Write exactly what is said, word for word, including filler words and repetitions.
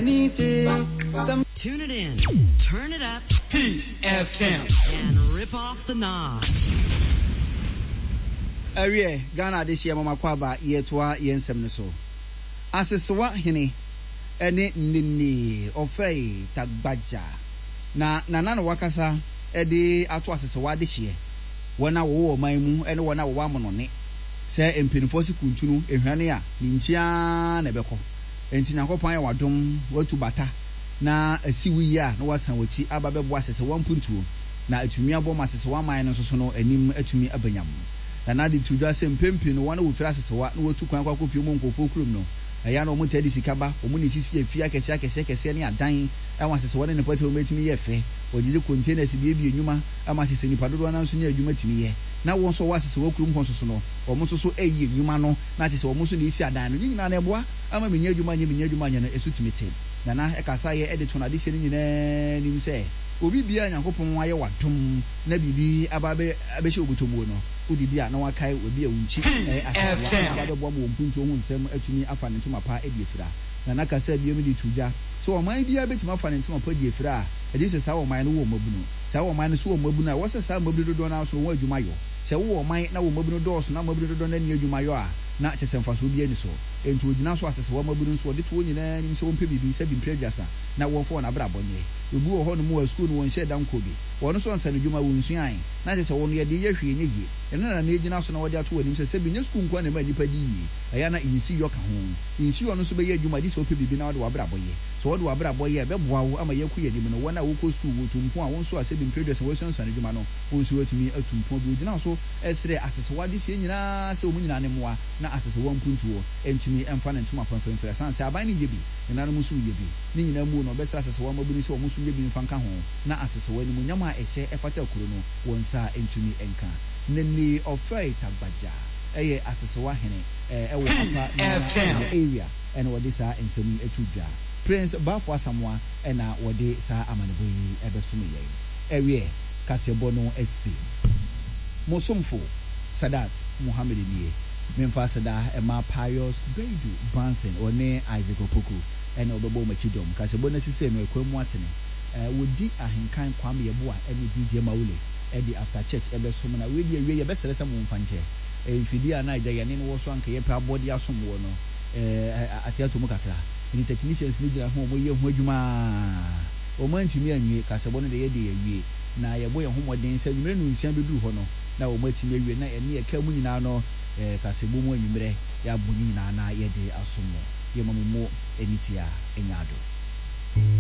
Tune it in, turn it up, Peace F M, and rip off the knob. Awie Ghana this year mama kwaba yetwa yensem ne so. Asesewa hene ene nini ofei tagbaja. Na nana no wakasa e de ato asesewa de hye. Wona wo wo man mu ene wona wo amono ne. Se empinifo si kuntunu ehwane a ni nchia na beko. Enti nyakopan ya wadom watu bata na asiwi ya na wasan wachi ababebo asesewa mpuntuo. Na atumi abom asesewa man no so no anim atumi abanyam. Na na de tuja se mpempi no wana wo fira asesewa na watu kwan kwa kopio mu nkofo kurum no. Aya na omunta di sikaba omun sisi afia kese akese kese ne adan enwa asesewa ne nepati o metimi ye fe ogide containers bi bi enwuma ama sese nipa dodo na nso nya adwuma timi ye na won so wasesewa kurum kon so no omun so so eyi enwuma no na sese omun so ne isi adan no nyina na eboa ama menya adwuma nya menya adwuma nya na esu timi te na na e kasa ye edit na de se nyina nim se obi bia nyankopon wa ye wadom na bibi ababe abehye obutomuo no odi bia na wakai obi awunchi eh asawa ababebo mo mpuntu ho nsem atumi afa ne ntoma pa edi efira na na kasa bia me di tuja so o man bia betima afa ne ntoma pa di efira e di se sa o man no wo mabuno sa o man no so wo mabuno a wo se sa mabuno dodo na so wo adwuma yo se wo man na wo mabuno do so na mabuno dodo na ni adwuma yo a na chesemfa so bia ni so enti ogina so asese wo mabuno so de to nyina nim se wo mpe bibi se bi mprediasa na wo fo na bra bonye obu wo ho no mo school no won hye dan kobi wo no so nsa ne dwuma wo nsuan na se se wo no ye de ye hwe nye ye eno na na egina so na wo de ato wanim se se bi nye school nkwa na ma nipa di yi aya na insi yo ka ho insi yo no so be ye dwuma di so pe bibi na wo de wa bra boye so wo de wa bra boye be boa wo ama ye ku ye nim no wo na wo ko school wo tumpo a wo so ase bi mprediasa wo so nsa ne dwuma no wo so atumi atumpo bi ogina so esre asese wa de sie nyina se wo nyina ne moa na asese wo mpuntuo entumi emfa ne ntuma fanfan fira san se aban ne ye bi na no musu ye bi ni nyina mu no be sra asese wo mabuni se wo musu ye bi mfanka ho na asese wo ni mu nyama ehye efata kuro no wonsa entumi enka neni ofai tagbaja eye asese wa hene eh ewo apa area ene wodi sa ensemi etudwa Prince Bafo Asamoah ena wodi sa amaneboyi ebesumu ye ewie kasebo no esi Mosomfo Sadat Muhammad niye memfa sada ema Pius Bedu Branson one Isaac Opoku ene obebo machidom kasebo na sise no ekwemu atene eh wodi ahenkan kwam yebo a ene D J Mawule edi after church ebesumu na we die we ye besere se mo mfanche e fidia na ija yane no wo so anka ye pa body asom wo no eh atiato mu kakra ni technicians ni gira ho mo ye ho adwuma o man tumi anwie kasebo no de ye de ye na ye boye ho moden se nwure no nsia bedu ho no na o matimi awie na ene ye ka mu nyina no eh kasebo mu anwumre ya bu nyina na ye de asom ye mamumo enitia enyado